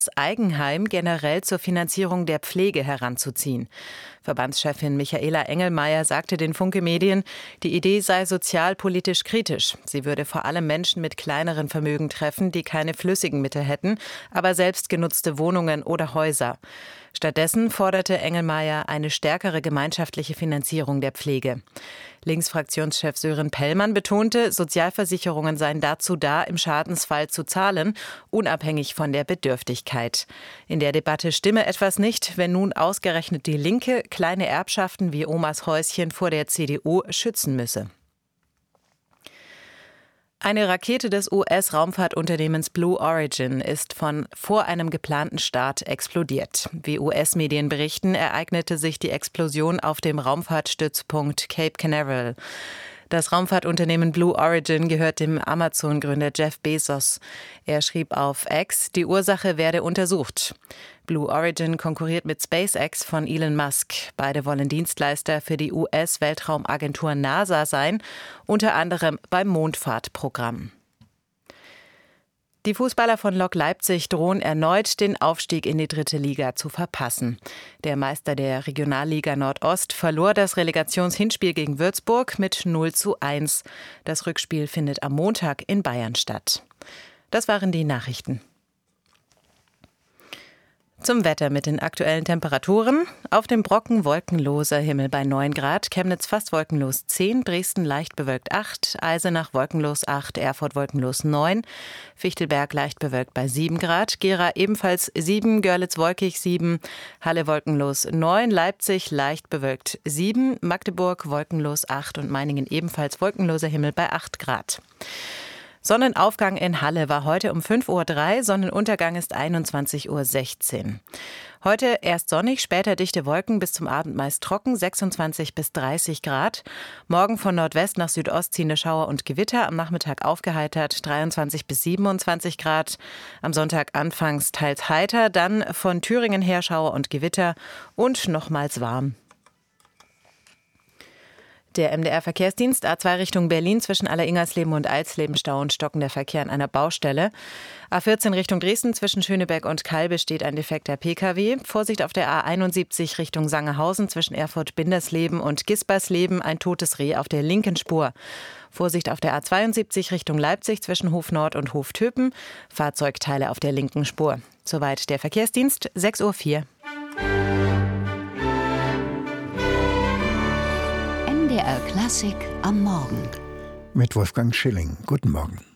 das Eigenheim generell zur Finanzierung der Pflege heranzuziehen. Verbandschefin Michaela Engelmeier sagte den Funke Medien, die Idee sei sozialpolitisch kritisch. Sie würde vor allem Menschen mit kleineren Vermögen treffen, die keine flüssigen Mittel hätten, aber selbst genutzte Wohnungen oder Häuser. Stattdessen forderte Engelmeier eine stärkere gemeinschaftliche Finanzierung der Pflege. Linksfraktionschef Sören Pellmann betonte, Sozialversicherungen seien dazu da, im Schadensfall zu zahlen, unabhängig von der Bedürftigkeit. In der Debatte stimme etwas nicht, wenn nun ausgerechnet die Linke kleine Erbschaften wie Omas Häuschen vor der CDU schützen müsse. Eine Rakete des US-Raumfahrtunternehmens Blue Origin ist vor einem geplanten Start explodiert. Wie US-Medien berichten, ereignete sich die Explosion auf dem Raumfahrtstützpunkt Cape Canaveral. Das Raumfahrtunternehmen Blue Origin gehört dem Amazon-Gründer Jeff Bezos. Er schrieb auf X, die Ursache werde untersucht. Blue Origin konkurriert mit SpaceX von Elon Musk. Beide wollen Dienstleister für die US-Weltraumagentur NASA sein, unter anderem beim Mondfahrtprogramm. Die Fußballer von Lok Leipzig drohen erneut, den Aufstieg in die 3. Liga zu verpassen. Der Meister der Regionalliga Nordost verlor das Relegationshinspiel gegen Würzburg mit 0:1. Das Rückspiel findet am Montag in Bayern statt. Das waren die Nachrichten. Zum Wetter mit den aktuellen Temperaturen. Auf dem Brocken wolkenloser Himmel bei 9 Grad, Chemnitz fast wolkenlos 10, Dresden leicht bewölkt 8, Eisenach wolkenlos 8, Erfurt wolkenlos 9, Fichtelberg leicht bewölkt bei 7 Grad, Gera ebenfalls 7, Görlitz wolkig 7, Halle wolkenlos 9, Leipzig leicht bewölkt 7, Magdeburg wolkenlos 8 und Meiningen ebenfalls wolkenloser Himmel bei 8 Grad. Sonnenaufgang in Halle war heute um 5:03 Uhr, Sonnenuntergang ist 21:16 Uhr. Heute erst sonnig, später dichte Wolken, bis zum Abend meist trocken, 26 bis 30 Grad. Morgen von Nordwest nach Südost ziehende Schauer und Gewitter, am Nachmittag aufgeheitert, 23 bis 27 Grad. Am Sonntag anfangs teils heiter, dann von Thüringen her Schauer und Gewitter und nochmals warm. Der MDR-Verkehrsdienst A2 Richtung Berlin zwischen Alleringersleben und Alsleben Stau und stockender Verkehr an einer Baustelle. A14 Richtung Dresden zwischen Schöneberg und Kalbe steht ein defekter Pkw. Vorsicht auf der A71 Richtung Sangerhausen zwischen Erfurt-Bindersleben und Gispersleben ein totes Reh auf der linken Spur. Vorsicht auf der A72 Richtung Leipzig zwischen Hof Nord und Hof Töpen. Fahrzeugteile auf der linken Spur. Soweit der Verkehrsdienst, 6:04 Uhr. MDR Klassik am Morgen. Mit Wolfgang Schilling. Guten Morgen.